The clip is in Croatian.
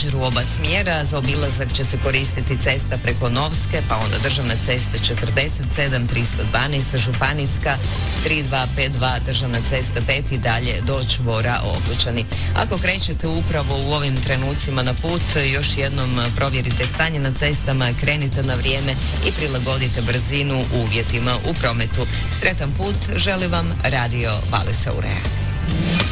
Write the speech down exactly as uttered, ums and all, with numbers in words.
također u oba smjera. Za obilazak će se koristiti cesta preko Novske, pa onda državna cesta četrdeset sedam tristo dvanaest, županijska tri dva pet dva, državna cesta pet i dalje do čvora Okučani. Ako krećete upravo u ovim trenucima na put, još jednom provjerite stanje na cestama, krenite na vrijeme i prilagodite brzinu uvjetima u prometu. Sretan put želi vam Radio Vale Saurea.